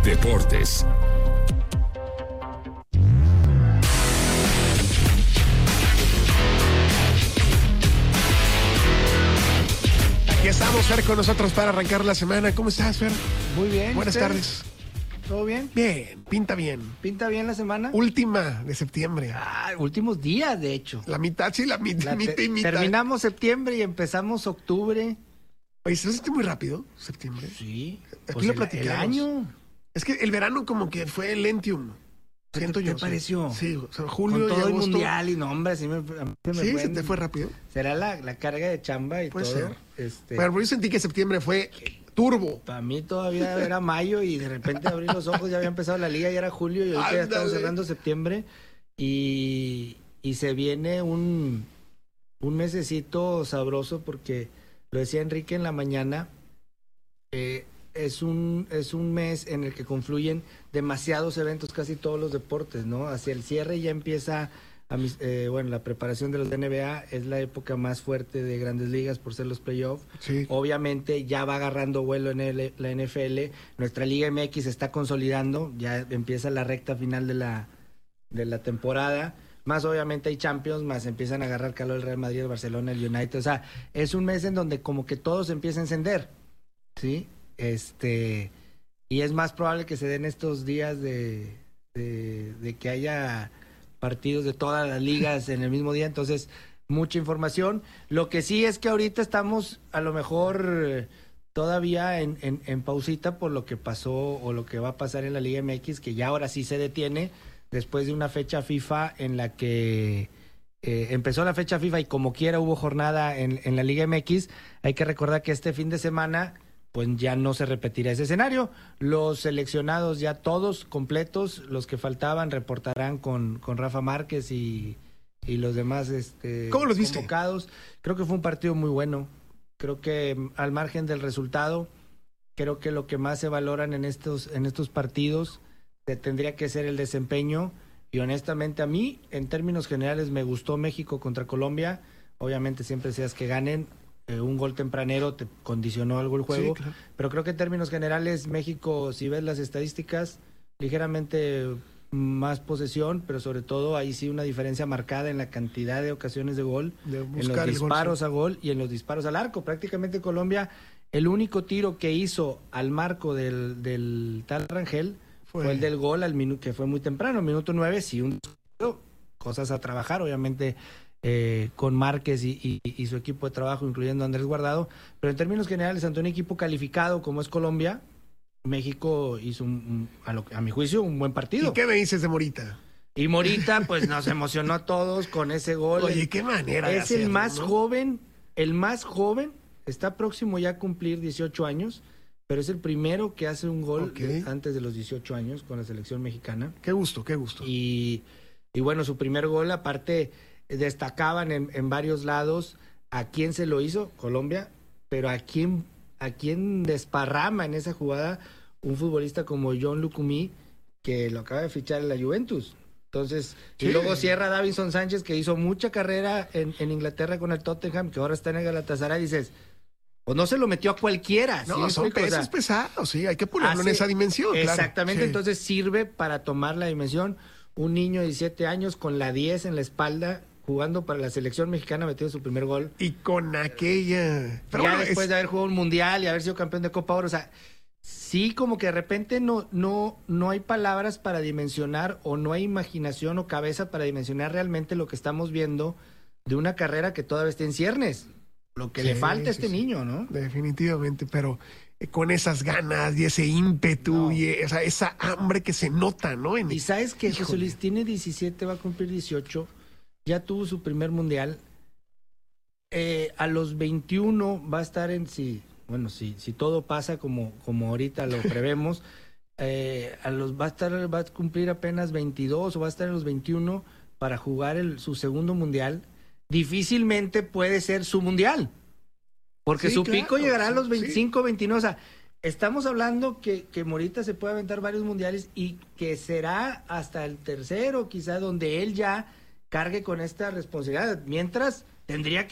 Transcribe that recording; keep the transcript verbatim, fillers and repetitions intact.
Deportes. Aquí estamos, Fer, con nosotros para arrancar la semana. ¿Cómo estás, Fer? Muy bien. Buenas ¿Usted? tardes. ¿Todo bien? Bien, pinta bien. ¿Pinta bien la semana? Última de septiembre. Ah, últimos días, de hecho. La mitad, sí, la mitad, La mitad te- y mitad. Terminamos septiembre y empezamos octubre. Oye, ¿se siente muy rápido septiembre? Sí. Aquí Pues lo el, platicamos. el año. Es que el verano como que fue lentium. ¿Qué Siento te- yo. te sí. pareció? Sí, o sea, Con julio y todo el agosto. mundial y no, hombre, así me, a mí se me Sí, fue se en- te fue rápido. Será la, la carga de chamba y Puede todo. ser. Este, Pero yo sentí que septiembre fue turbo. para mí todavía era mayo y de repente abrí los ojos, ya había empezado la liga, ya era julio y ahorita ya estamos Ándale. cerrando septiembre y, y se viene un, un mesecito sabroso porque lo decía Enrique en la mañana, eh, es un es un mes en el que confluyen demasiados eventos, casi todos los deportes, ¿no? Hacia el cierre ya empieza, a mis, eh, bueno, la preparación de los de N B A es la época más fuerte de Grandes Ligas por ser los playoffs. Sí. Obviamente ya va agarrando vuelo en el- la N F L, nuestra Liga M X se está consolidando, ya empieza la recta final de la, de la temporada, más obviamente hay Champions, más empiezan a agarrar calor el Real Madrid, el Barcelona, el United, o sea, es un mes en donde como que todo se empieza a encender, ¿sí? Este, y es más probable que se den estos días de, de, de que haya partidos de todas las ligas en el mismo día, entonces mucha información. Lo que sí es que ahorita estamos a lo mejor eh, todavía en, en, en pausita por lo que pasó o lo que va a pasar en la Liga M X, que ya ahora sí se detiene después de una fecha FIFA en la que eh, empezó la fecha FIFA y como quiera hubo jornada en, en la Liga M X. Hay que recordar que este fin de semana pues ya no se repetirá ese escenario. Los seleccionados ya todos completos, los que faltaban reportarán con, con Rafa Márquez y, y los demás este, ¿Cómo los viste? convocados. Creo que fue un partido muy bueno. Creo que mm, al margen del resultado, creo que lo que más se valoran en estos, en estos partidos eh, tendría que ser el desempeño. Y honestamente a mí, en términos generales, me gustó México contra Colombia. Obviamente siempre seas que ganen. Eh, un gol tempranero te condicionó algo el juego, Sí, claro. pero creo que en términos generales México, si ves las estadísticas, ligeramente más posesión, pero sobre todo ahí sí una diferencia marcada en la cantidad de ocasiones de gol, De en buscar los el gol, disparos sí. a gol y en los disparos al arco. Prácticamente Colombia, el único tiro que hizo al marco del, del tal Rangel Fue- fue, el del gol al minuto, que fue muy temprano, minuto nueve, sí, un cosas a trabajar, obviamente. Eh, con Márquez y, y, y su equipo de trabajo, incluyendo a Andrés Guardado, pero en términos generales, ante un equipo calificado como es Colombia, México hizo, un, un- a, lo, a mi juicio, un buen partido. ¿Y qué me dices de Morita? Y Morita, pues nos emocionó a todos con ese gol. Oye, qué manera de Es el hacerlo, más ¿no? joven, el más joven, está próximo ya a cumplir dieciocho años, pero es el primero que hace un gol Ok. de- antes de los dieciocho años con la selección mexicana. Qué gusto, qué gusto. Y, y bueno, su primer gol, aparte, destacaban en, en varios lados a quién se lo hizo, Colombia, pero a quién, a quién desparrama en esa jugada un futbolista como John Lucumí, que lo acaba de fichar en la Juventus. Entonces, Sí. y luego cierra Davinson Sánchez, que hizo mucha carrera en, en Inglaterra con el Tottenham, que ahora está en el Galatasaray, y dices, pues no se lo metió a cualquiera. ¿sí No, me son explico? O sea, pesos pesados, sí, hay que ponerlo en hace- esa dimensión, claro. Exactamente, Sí. entonces sirve para tomar la dimensión. Un niño de diecisiete años con la diez en la espalda, jugando para la selección mexicana, metiendo su primer gol. Y con aquella... Pero ya bueno, después es- de haber jugado un mundial y haber sido campeón de Copa Oro, o sea, sí como que de repente no, no, no hay palabras para dimensionar o no hay imaginación o cabeza para dimensionar realmente lo que estamos viendo de una carrera que todavía está en ciernes. Lo que Sí, le falta a sí, este sí. niño, ¿no? Definitivamente, pero eh, con esas ganas y ese ímpetu No. y eh, o sea, esa hambre que se nota, ¿no? En- Y sabes que José Híjole. Luis tiene diecisiete, va a cumplir dieciocho, ya tuvo su primer mundial. Eh, a los veintiuno va a estar en sí, bueno, si, si todo pasa como, como ahorita lo prevemos, eh, a los va a estar, va a cumplir apenas veintidós o va a estar en los veintiuno para jugar el, su segundo mundial. Difícilmente puede ser su mundial, porque Sí, su claro, pico llegará a los sí, veinticinco, veintinueve, o sea, estamos hablando que, que Morita se puede aventar varios mundiales y que será hasta el tercero, quizá, donde él ya cargue con esta responsabilidad. Mientras, tendría que